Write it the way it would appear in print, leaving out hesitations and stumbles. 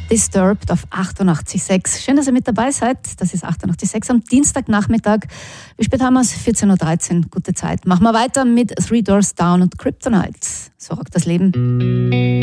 Disturbed auf 88,6. Schön, dass ihr mit dabei seid. Das ist 88,6 am Dienstagnachmittag. Wie spät haben wir es? 14.13 Uhr. Gute Zeit. Machen wir weiter mit Three Doors Down und Kryptonite. So rockt das Leben.